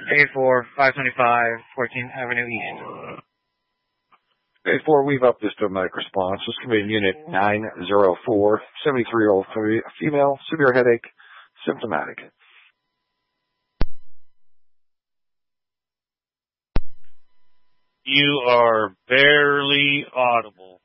84, 525, 14th Avenue East. 84, we've upped this domestic response. This could be in Unit 904, 7303, a female, severe headache, symptomatic. You are barely audible.